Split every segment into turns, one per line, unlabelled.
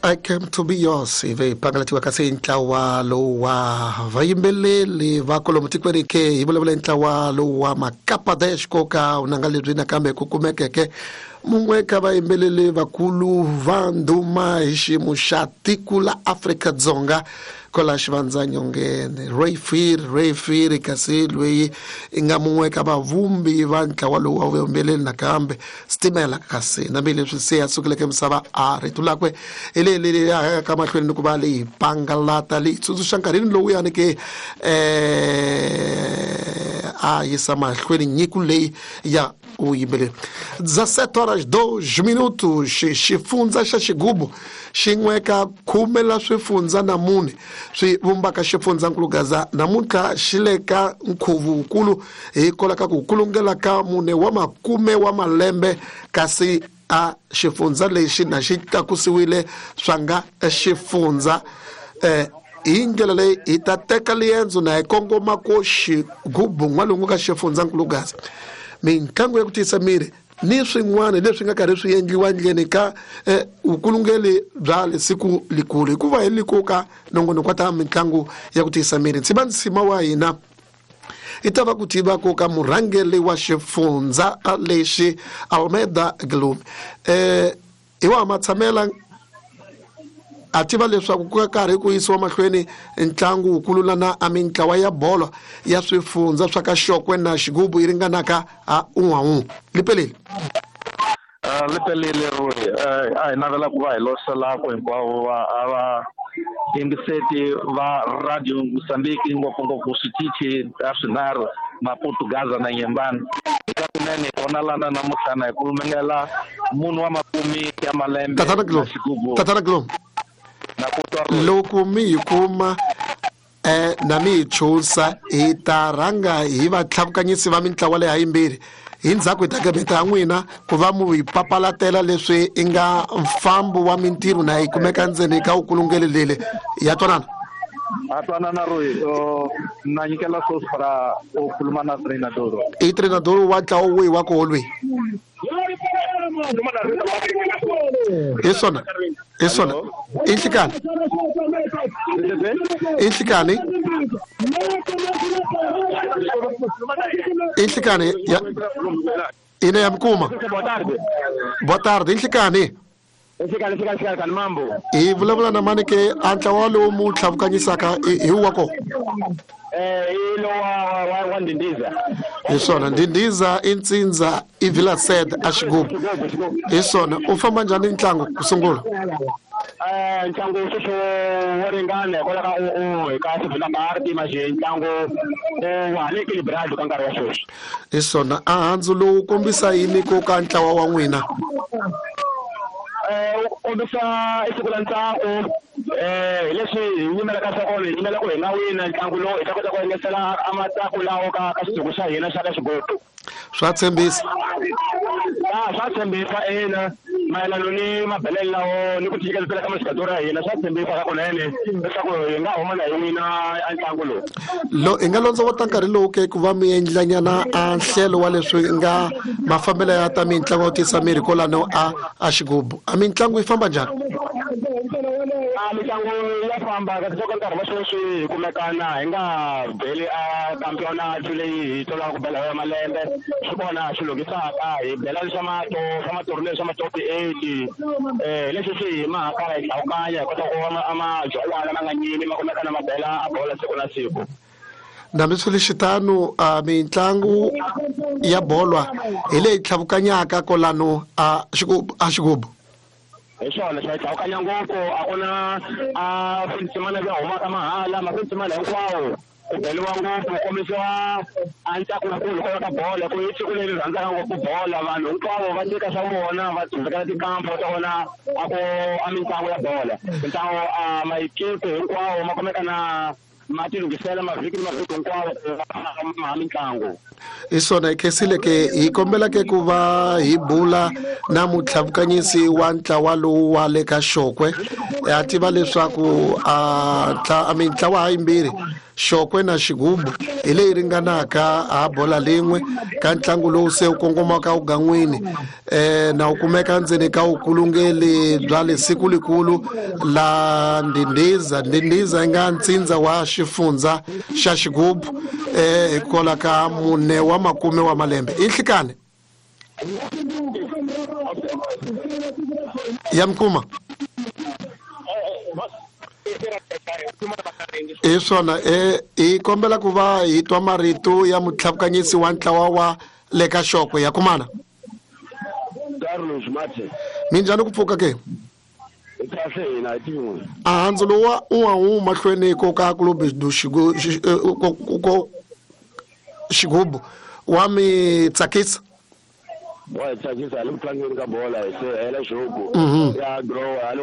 I came to be yours ive pangalatiwa kasi ntlawa lo wa vayimbeleli va kolomu tikweni ke hi vulavula ntlawa lo wa Makapa Dash koka unanga lebyi nakambe ku kumekeke mun'we ka vayimbeleli vakulu va ndhuma hi xiyimo xa tiko la Afrika-Dzonga kola Xivandzanyongeni Ray Phiri kasi loyi inga mun'we ka vavumbi va ntlawa lowu wa vayimbeleli nakambe Stimela kasi na leswi se asukile ke misava a rito lakwe ile ka mahlweni ku va leyi pangalata leyi tsundzuxa nkarhini lowu yani ke a yisa mahlweni nyiko leyi ya uyibele 17:02 minutos xifundza xa Xigubu xin'weka khumela swifunza na mune swi vumbaka xifundzankulu Gaza namuntlha xileka nkhuvu wukulu hi kolaka ku kulungela ka mune wa makume wa malembe kasi a xifundza lexi na xi tlakusiwile swanga xifundza hi ndlela leyi hi ta teka liendzo na hi kongoma ko Xigubu n'walungu ka xifundzankulu Gaza mitlangu ya ku tiyisa miri ni swin'wana leswi nga karhi swi endliwa ndleni ka vukulungeli bya siku likulu hikuva hi likuka nongonoko ta mitlangu ya ku tiyisa miri nsima wa hina i ta va ku tiva ko ka murhangeli wa xifundza lexi Almeida Glum i wa matshamela a tiva leswaku ku karhi ku yisiwa mahlweni ntlangu wukulula na mitlawa ya bolo ya swifundza swa ka Xokwe na Xigubu yi ringanaka un'we lipeleli
Roy a hi navela ku va hi loselako hinkwavo va yingiseti va radio Mozambique ngopfungopfu switichi swinharhu Maputo Gaza na Nyembani kunene vonalana namuntlha hi kulumengela munhu wa makumi ya malembe
Tatana Glom loko mi hi kuma na mi hi chusa hi ta rhanga hi va tlhavukanyisi va mitlawa leyi hayimbirhi hi ndzhaku hi ta gabeta ya n'wina ku va mu hi papalatela leswi i nga mfambo wa mintirho na hi kumeka ndzeni ka ukulungeli lele ya twanana
atwanana Roy na nyikela source para o khuluma na treinador
i treinador wa ntlawa wihi wa koho lweyi isona inhlikani ya ine ya mkuma boa tarde inhlikani
Inhlikani mambo
i vulavula na mani ke antlawa lowu mu tlhavukanyisaka hi wako
ilo wa Ndindiza
isona Ndindiza intsindza ivila said a Xigubu isona u famba njhani ntlangu ku sungula
ntlangu sweswo wo ringana hikwalaho ka hi ka sivila marti maje ntlangu wa le equilibrado ka nkarhi wa sweswi
isona a handzu lowu kombisa yini ko ka ntlawa wa n'wina
kombisa siku la ntlangu leswi hi yimelaka swakona hi yimela ku hi nga wina ntlangu lowu hi ta kota ku engesela amatsaku lawo ka xitsongo xa hina xa ka Xigubu
swa tshembisa
swa tshembisa mayelana ni mabelelo lawo ni ku tikeletela ka masikatori ya hina swa tshembisa ka kunene leswaku hi nga huma na hi wina a ntlangu lowu
hi nga londzovota nkarhi lowu ke ku va mi endlanyana a nhlelo wa leswi nga mafambelo ya ta mitlangu yo tisa miri kolano a Xigubu a mitlangu yi famba njhani
mitlangu ya famba kasi soko nkarhi wa sweswi hi kumekana hi nga beli a campionato leyi hi tolaka ku bela ya malembe swi vona swi lungisaka hi bela swa matorneo swa ma-top 8 leswi swi hi mahaka hi tlhawukanya hi kota ku va majwalana ma nga nyini ma kumekana ma bela a bola siku na siku
na miswili xitano mitlangu ya bolo hi leyi tlhavukanyaka kolano a Xigubu
hi swona swi tlhawukanya ngopfu a ku na finitsimana bya humaka mahala mafinitsimana hinkwawo ku beliwa ngopfu ku kombisiwa a ntsako wukulu ko ka bolo ku hi siku leri rhandzaka ngopfu bola vanhu hinkwavo va nyika swa vona va tsundzukela tikampo ta vona a mitlangu ya bola mitlangu maekipe hinkwawo ma kumeka na ma tilungisela mavhiki hinkwawo ma mitlangu
isona ikhesile ke hi kombela ke ku va hi bula na mutlhavukanyisi wa ntlawa lowu wa le ka Xokwe a tiva leswaku mitlawa hayimbirhi Xokwe na Xigubu hi leyi ringanaka a bola lin'we ka ntlangu lowu se wu kongomaka ugan'wini na wu kumeka ndzeni ka vukulungeli bya le siku likulu la Ndindiza yi nga ntsindza wa xifundza xa Xigubu hikola ka 4 wa makume wa malembe inhlikane ya Mkuma hi swona hi kombela ku va hi twa marito ya mutlhavukanyisi wa ntlawa wa le ka Xokwe ya kumana
Carlos Mate
minjhani ku pfuka ke
kahle hina hi tin'we
handzu lowa u mahlweni ko ka klubi do Xigubu wa mi tsakisa
wa tsakisa le mtlangeni ka bola se hela Xigubu ya grow halo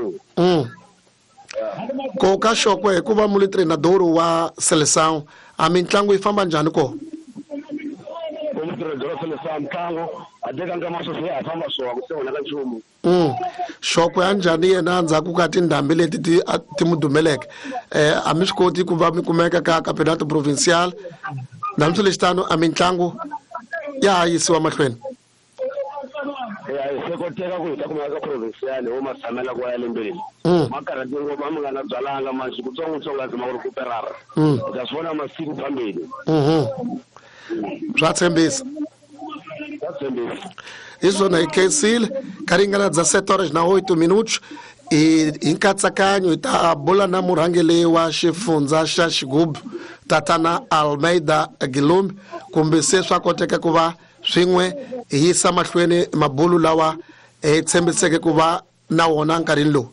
ko ka Xokwe hikuva muli treinador wa seleção a mitlangu yi famba njhani ko
treinador wa seleção mtlangu adeka nga maso se ya famba so ku sewona ka nchumu
Xokwe a njhani yena ndzhaku ka tindhambi leti ti mudumeleke a mi swi koti ku va mi kumeka ka campeonato provincial namuntlha lexitano a mitlangu ya ha yisiwa mahlweni
se koteka ku hita kumeka provincial wo masamela kwa ya lembeni makarati ngoma mi nga na byalanga masiku tsongo azima ku recuperara ta swona masiku phambili
swa tshembisa hi swona hi khensile ka ringana 7:08 hi nkatsakanyo hi ta bula na murhangeli wa xifundza xa Xigubu Tatana Almeida Gilumbi kumbe se swa koteka ku va swin'we hi yisa mahlweni mabulu lawa hi tshembiseke ku va na wona nkarhi lowu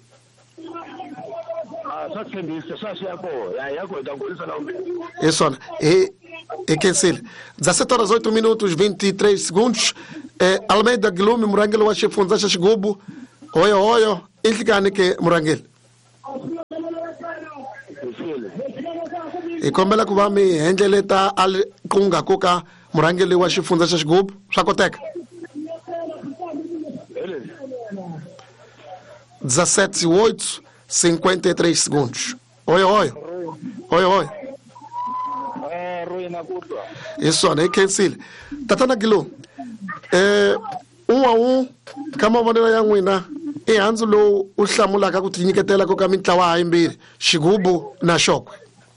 swa tshembisa swa xiyako ya ku ta ngolisa na umbe
hi swona hi khensile 7:08 segundos Almeida Gilumbi murhangeli wa xifundza xa Xigubu hoyo inhlikani ke murhangeli hi kombela ku va mi hendleleta qunga ko ka murhangeli wa xifundza xa Xigubu swa koteka 17:53 segundos hoyo hi swona hi khensile Tatana Gilumbi ka mavonelo ya n'wina ehandzu lowu u hlamulaka ku tinyiketela ko ka mitlawa hayimbirhi Xigubu na Xokwe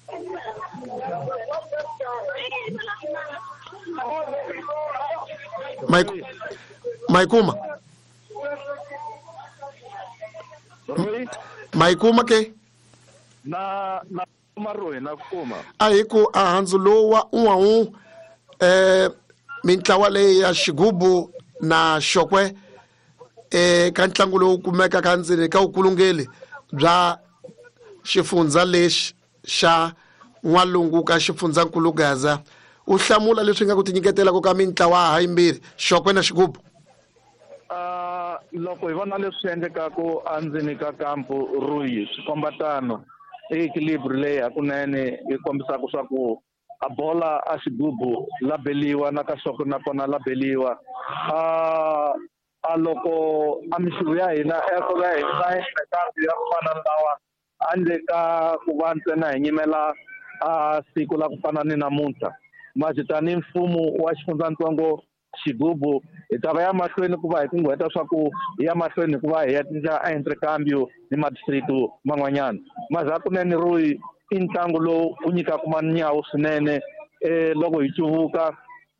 Maikuma ke
na maroi na kuma
a hi ku a handzu lowu mitlawa leyi ya Xigubu na Xokwe ka ntlangu lowu kumeka ka ndzeni ka vukulungeli bya xifundza lexi xa n'walungu ka xifundzankulu Gaza u hlamula leswi nga ku tinyiketela ko ka mitlawa hayimbirhi Xokwe na Xigubu
loko hi vona leswi endlekaka endzeni ka kampu Rui swikombatano equilibre leyi hakunene yi kombisaka swa ku a bola a Xigubu la beliwa na ka Xokwe nakona la beliwa a loko a mixuru ya hina eko ya hina nkarhi ya ku fana lawa handle ka ku va ntsena hi nyimela a siku la ku fana ni namuntlha masi tani mfumo wa xifundzatsongo Xigubu hi ta va ya mahlweni ku va hi tinghweta swa ku hi ya mahlweni ku va hi ya tindla a intercambio ni madistritu man'wanyana maza kunene Rui i ntlangu lowu u nyikaka manyawu swinene loko hi cuvuka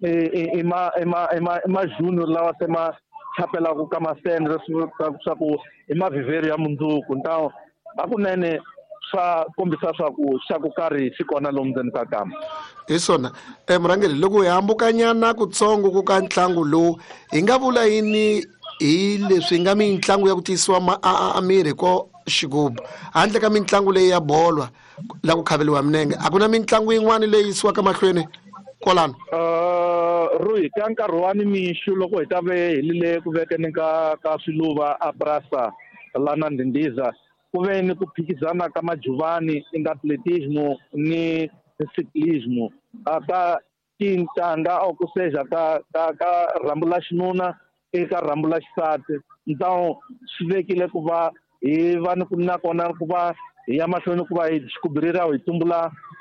ma junior lawa se ma chapelaku ka masendre swa ku i mavhivheri ya mundzuku ntawo hakunene swa kombisa swa ku xa ku karhi xi kona lomu ndzeni ka kama
hi swona murhangeli loko hi hambukanyana kutsongo ku ka ntlangu lowu hi nga vula yini hi leswi nga mitlangu ya ku tiyisiwa miri ko Xigubu handle ka mitlangu leyi ya bolo la ku khaveliwa minenge a ku na mitlangu yin'wana leyi yisiwaka mahlweni kolano
Rui ka nkarhi wa nimixo loko hi ta ve hi lile ku vekeni ka swiluva a Prasa lana Ndindiza ku ve ni ku phikizana ka majuvani atletismo ni ciclismo ka tintangha o ku seja ka rambu la xinuna eka rambu la xisati então swi vekile ku va hi va ni ku na kona ku va hi ya mahlweni ku va hi xikubirira hi tumbula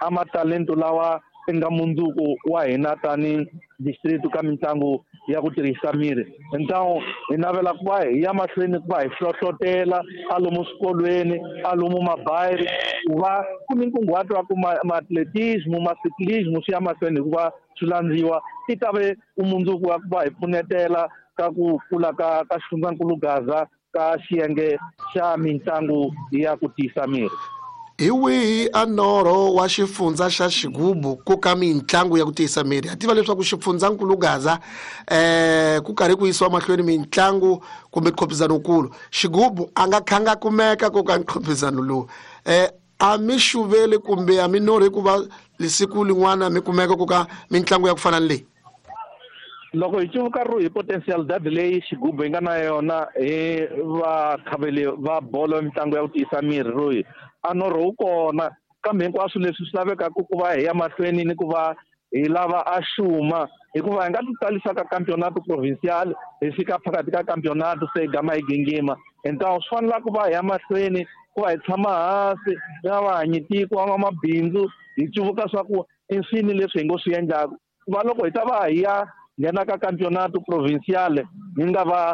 amatalento lawa nga mundzuku wa hina tani district ka mitlangu ya ku tirhisa miri. Então hi navela ku va hi ya mahlweni ku va hi hlohlotela alomu swikolweni, alomu mabayiri ku va ku ni nkunguhato wa ku ma-atletismo, ma-ciclismo swi ya mahlweni hi ku va swi landziwa. Ti ta ve umundzuku wa ku va hi pfunetela ka ku kula ka xifundzankulu Gaza ka xiyenge xa mitlangu ya ku tiyisa miri.
Hi wihi a norho wa xifundza xa Xigubu ku ka mitlangu ya ku tiyisa miri? A tiva leswaku xifundzankulu Gaza ku karhi ku yisiwa mahlweni mitlangu kumbe nkhopizanokulu. Xigubu a nga khanga kumeka ku ka nkhopizano lowu. A mi xuvele kumbe a mi norhi ku va lisiku lin'wana mi kumeka ku ka mitlangu ya ku fana leyi?
Loko hi cuvuka hi potential dad leyi Xigubu hi nga na yona hi vakhaveli va bolo ya mitlangu ya ku tiyisa miri royi, a norho wu kona, kambe hinkwaswo leswi swi lavekaka ku va hi ya mahlweni ni ku va hi lava a xuma, hikuva hi nga ti talisa ka campeonato provincial hi fika phakathi ka campeonato se hi gama hi gingima. Então swi fanela ku va hi ya mahlweni ku va hi tshama hansi na vahanyitiko van'wamabindzu hi cuvuka swa ku i swini leswi hi ngo swi endlaku ku va loko hi ta va hi ya nghena ka campeonato provincial hi nga va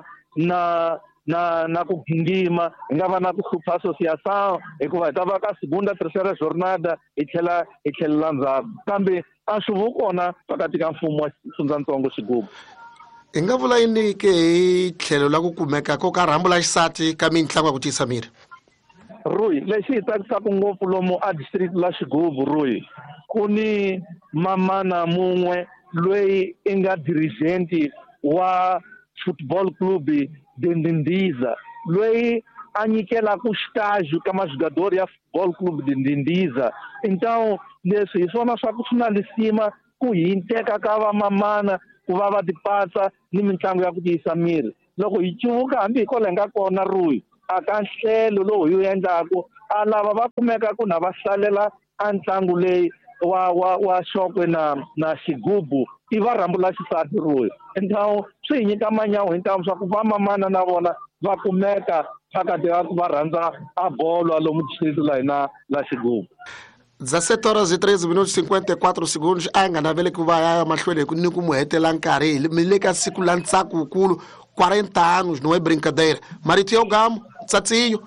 na ku gingima, hi nga va na ku hlupha associação hikuva hi ta va ka segunda terceira jornada hi tlhelela ndzhaku. Kambe a swi vu kona pakati ka mfumo wa xifundzatsongo Xigubu.
Hi nga vula yini ke hi tlhelo la ku kumeka ko ka rhambu la xisati ka mitlangu ya ku tiyisa miri?
Royi, lexi hi tsakisaka ngopfu lomu a district la Xigubu royi, ku ni mamana mun'we loyi i nga dirigenti wa football club Ndindiza, loyi a nyikelaku xitaji ka majogadori ya football club Ndindiza. Então leswi hi swona swa ku swi na lisima ku hinteka ka vamamana ku va va tipatsa ni mitlangu ya ku tiyisa miri. Loko hi cuvuka hambi hi kole nga kona royi, a ka nhlelo lowu hi wu endlaku a lava va kumeka ku na va hlalela a ntlangu leyi wa Xokwe na Xigubu i va rhambu la xisati royi. Então swi hi nyika manyawu hi ntamu swa ku vamamana na vona va kumeka phakati ka ku va rhandza a bolo alomu district la hina la Xigubu.
17 horas e 13 minutos e 54 segundos a nga navele ku va ya mahlweni ni ku mu hetela nkarhi mi le ka siku la ntsako wukulu 40 anos, não é brincadeira. Maritiel Gamo, Tsatsiyo.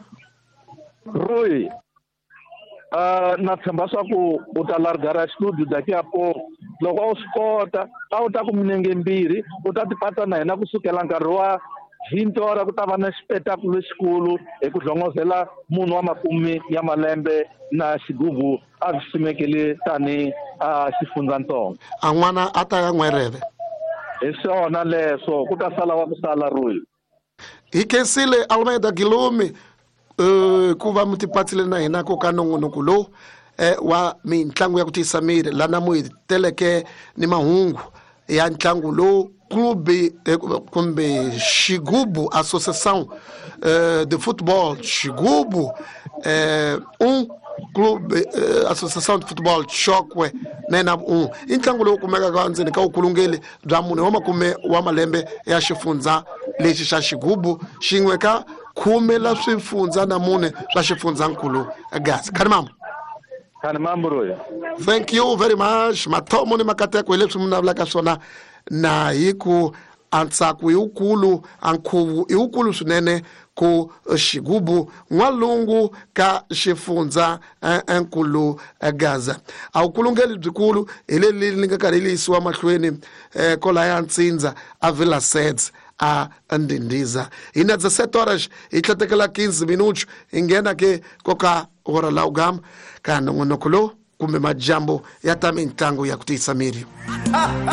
Royi, na tshemba swa ku u ta larigara studio daqui a pouco. Loko a wu swi kota a wu ta ku minenge mbirhi u ta tipatsa na hina kusukela nkarhi wa 20 hora ku ta va na xipetakulo lexikulu hi ku hlongozela munhu wa makumi ya malembe na Xigubu a swi simekele tani a xifundzatsongo.
A n'wana a ta ya n'wereve.
Hi swona leswo ku ta sala wa ku sala royi.
Hi khensile Almeida Guilherme ku va mi tipatsile na hina ko ka nongonoko lowu wa mitlangu ya ku tiyisa miri lana mu hi teleke ni mahungu ya ntlangu lowu clube kumbe Xigubu Associação de Futebol Xigubu clube Associação de Futebol Xokwe nena intlangu lowu kumeka ka ndzeni ka ukulungeli bya mune wa makume wa malembe ya xifundza lexi xa Xigubu xin'we ka khume la swifundza na mune swa xifundzankulu Gaza. Khani mambo
roya.
Thank you very much. Mathomo ni makateko hi leswi mi vulavulaka swona na hi ku antsako hi wukulu a nkhuvu i wukulu swinene ku Xigubu n'walungu ka xifundza nkulu Gaza. A vukulungeli byikulu hi leli li nga karhi li yisiwa mahlweni kola ya ntsindza a Villa Seds a Ndindiza. Hi na 17 horas hi tlhatekela 15 minutos hi nghena ke koka hora la ugama ka nongonoko lowu kumbe majambo ya ta mitlangu ya ku tiyisa miri.